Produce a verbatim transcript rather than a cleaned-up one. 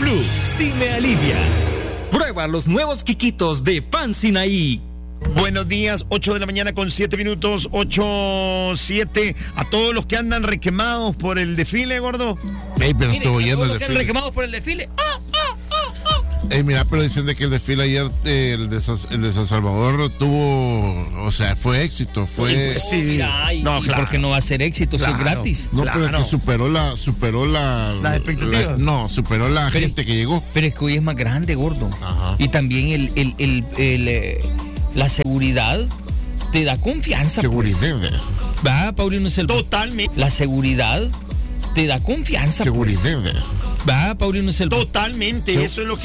Flu sí me alivia. Prueba los nuevos quiquitos de Pan Sinaí. Buenos días, ocho de la mañana con siete minutos, ocho, siete. A todos los que andan requemados por el desfile, gordo. Ey, pero estuvo yendo el los que desfile. requemados por el desfile. ¡Ah, ah, ah, ah! Ey, mira, pero dicen de que el desfile ayer, eh, el, de San, el de San Salvador, tuvo, o sea, fue éxito, fue... Sí, Mira, y, no, y claro. ¿por qué no va a ser éxito si es Claro. gratis? No, Claro. pero es que superó la, superó la... Las expectativas. la- no, superó la Pero- gente que llegó. Pero es que hoy es más grande, gordo. Ajá. Y también el, el, el, el, eh, la seguridad te da confianza. Seguridad. Pues. Va, Paulino Selva. Totalmente. La seguridad te da confianza. Pues. Seguridad. Va, Paulino Selva. Totalmente. Se- Eso es lo que